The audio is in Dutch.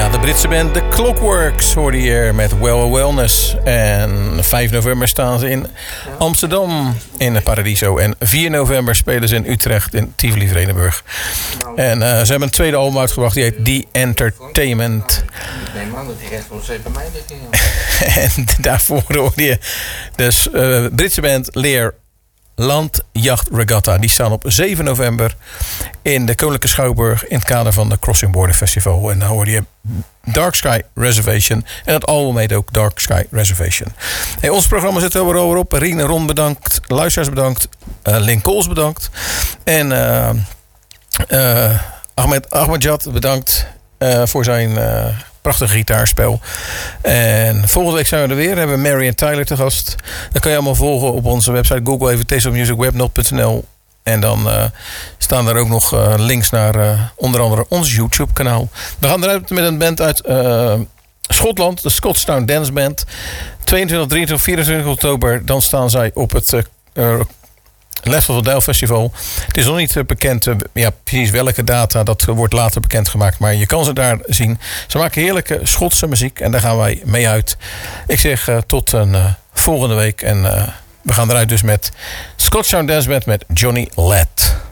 Ja, de Britse band The Clockworks hoorde hier met Well Wellness. En 5 november staan ze in Amsterdam in Paradiso. En 4 november spelen ze in Utrecht in Tivoli Vredenburg. En ze hebben een tweede album uitgebracht, die heet The Entertainment. Ik neem aan dat die recht ons bij mij ligt. En daarvoor hoorde je dus Britse band Leer Landjacht Regatta. Die staan op 7 november in de Koninklijke Schouwburg in het kader van de Crossing Border Festival. En dan hoorde je Dark Sky Reservation. En het album heet ook Dark Sky Reservation. Hey, ons programma zit er weer op. Rien en Ron bedankt. Luisteraars bedankt. Link Kools bedankt. En Ahmedjad bedankt voor zijn prachtig gitaarspel. En volgende week zijn we er weer. Hebben we Mary en Tyler te gast. Dat kan je allemaal volgen op onze website. Google even tasteofmusicwebnot.nl. En dan staan er ook nog links naar onder andere ons YouTube kanaal. We gaan eruit met een band uit Schotland. De Scotstown Dance Band. 22, 23, 24 oktober. Dan staan zij op het Left of the Dial Festival. Het is nog niet bekend precies welke data. Dat wordt later bekendgemaakt. Maar je kan ze daar zien. Ze maken heerlijke Schotse muziek. En daar gaan wij mee uit. Ik zeg tot een volgende week. En we gaan eruit dus met Scotstown Dance Band met Johnny Ladd.